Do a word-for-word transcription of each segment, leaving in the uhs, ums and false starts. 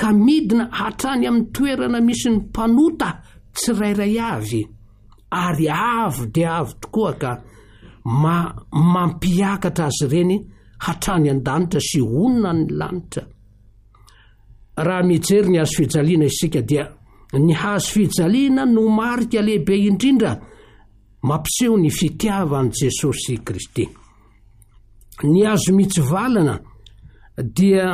ka midina hatrany amin'ny toerana misy ny mpanota tsirairay avy, ary avo dia avo tokoa ka ma, mampiakatra azy ireny hatrany an-danitra sy onona ny lanitra. Raha mijery ny hazo fijaliana isika dia ny hazo fijaliana no marika lehibe indrindra mampiseho ny fitiavan'i Jesosy Kristy. Ny hazo mitsivalana dia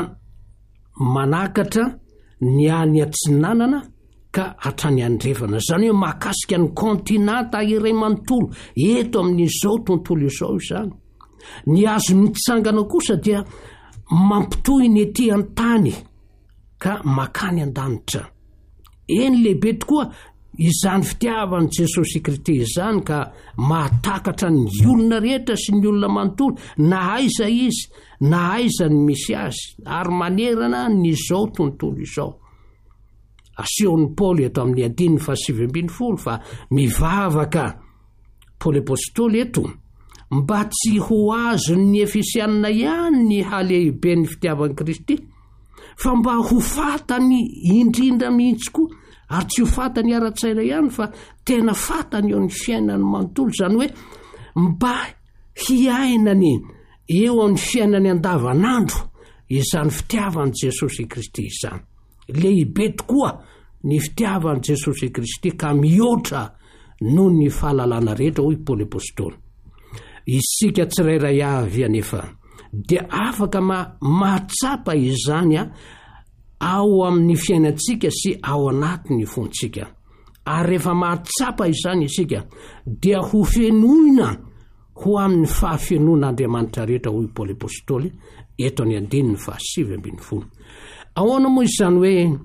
manakatra ny any atsinanana ka hatrany andrefana, zany hoe mahakasika ny kontinanta iray manontolo eto amin'izao tontolo izao izany. Ny hazo mitsangana kosa dia mampitohy ny etỳ an-tany ka makany an-danitra. Eny lehibe tokoa izany fitiavan'i Jesosy Kristy izany ka mahatakatra ny olona rehetra sy ny olona manontolo, na aiza izy na aiza ny misy azy, ary manerana n'izao tontolo izao. Asehon'ny Paoly eto amin'ny andininy fahasivy ambin'ny folo fa mivavaka Paoly apôstôly eto mba tsy ho azo ny Efesianina ihany ny halehibe ny fitiavan'i Kristy, fa mba ho fatany indrindra mihitsy koa, ary tsy ho fatany ara-tsaina ihany fa tena fatany eo ny fiainany manontolo, zany hoe mba hiainany eo amin'ny fiainany andavanandro izany fitiavan'i Jesosy Kristy izany. Lehibe tokoa ny fitiavan'i Jesosy Kristy ka mihoatra noho ny fahalalana rehetra, hoy Paoly apôstôly. Isika tsirairay avy anefa dia afaka ma- mahatsapa izany a ao amin'ny fiainantsika sy ao anatin'ny fontsika, ary rehefa mahatsapa izany isika dia ho fenoina ho amin'ny fahafenoan'Andriamanitra rehetra, hoy Paoly apôstôly eto any andininy fahasivy ambin'ny folo. Ahoana moa izany hoe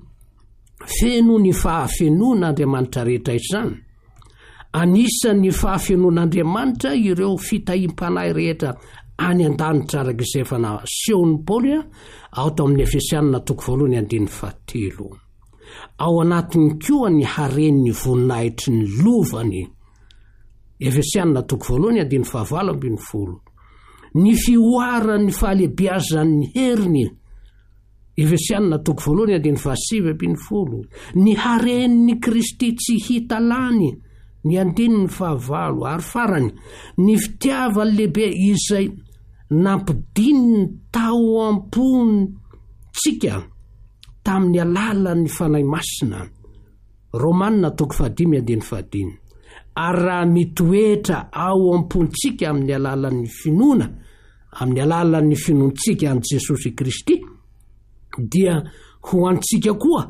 feno ny fahafenoan'Andriamanitra rehetra izany? Anisan'ny fahafenoan'Andriamanitra ireo fitahiam-panahy rehetra any an-danitra, arak'izay efa nasehon'ny Paoly ao tao amin'ny Efesianina toko voalohany andininy fahatelo. Ao anatiny koa ny haren'ny voninahitry ny lovany, Efesianina toko voalohany andininy fahavalo ambin'ny folo. Ny fioaran'ny fahalebiazan'ny heriny, Efesianina toko voalohany andininy fahasivy ambin'ny folo. Ny haren'ny Kristy tsy hita lany, ny andininy fahavalo, ary farany ny fitiavany lehibe izay nampidininy tao ampontsika tamin'ny alalan'ny fanahy masina, Romanina toko fahadimy andininy fahadimy. Ary raha mitoetra ao ampontsika amin'ny alalan'ny finoana, amin'ny alalan'ny finoantsika an' Jesosy Kristy, dia ho antsika koa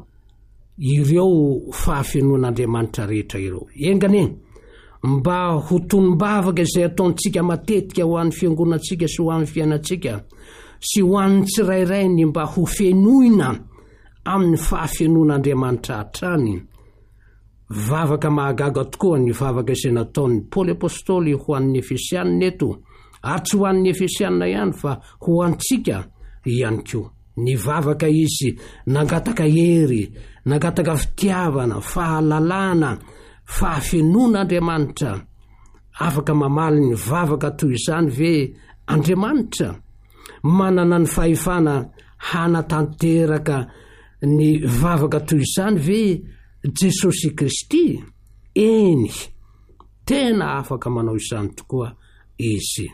ireo fahafenoan'Andriamanitra rehetra ireo. Engany eny, mba ho tonom-bavaka izay ataontsika matetika ho an'ny fiangonantsika sy ho an'ny fiainantsika sy ho an'ny tsirairay ny mba ho fenoina amin'ny fahafenoan'Andriamanitra hatrany. Vavaka mahagaga tokoa ny vavaka izay nataon'ny Paoly apôstôly ho an'ny Efesianina eto, ary tsy ho an'ny Efesianina ihany fa ho antsika ihany koa. Ny vavaka izy nangataka hery, nangataka fitiavana, fahalalana, fahafenoan'Andriamanitra. Afaka mamaly ny vavaka toy izany ve Andriamanitra? Manana ny fahefana hanatanteraka ny vavaka toy izany ve Jesosy Kristy? Eny, tena afaka manao izany tokoa izy.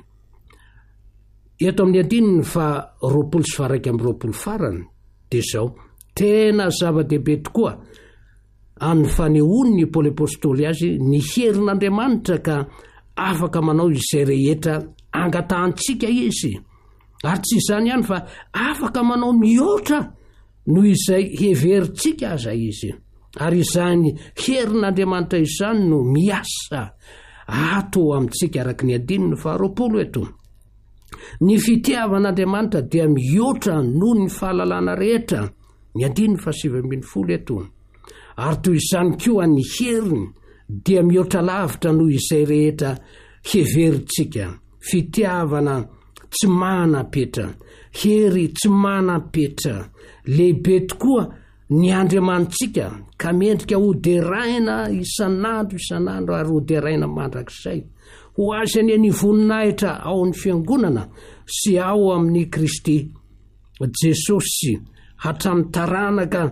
Eto amin'ny andininy fa roapolo sy faraiky amin'ny roapolo farany dia zao, tena zava-dehibe tokoa amin'ny fanehoany Paoly apôstôly azy ny herin'Andriamanitra ka afaka manao izay rehetra angatahantsika izy, ary tsy izany ihany fa afaka manao mihoatra noho izay heverintsika aza izy, ary izany herin'Andriamanitra izany no miasa ato amintsika araka ny andininy fa roapolo eto. Ny fitiavan'Andriamanitra dia mihoatra noho ny fahalalana rehetra, ny andininy fahasivy ambin'ny folo eto. Ary toy izany koa ny heriny dia mihoatra lavitra noho izay rehetra heverintsika. Fitiavana tsy mana-petra, hery tsy mana-petra, lehibe tokoa ny andriamantsika ka mendrika ho deraina isan'andro isan'andro ary ho deraina mandrakizay. Ho azy any ny voninahitra ao amin'ny fiangonana sy ao amin'ny Kristy Jesosy hatramin'ny taranaka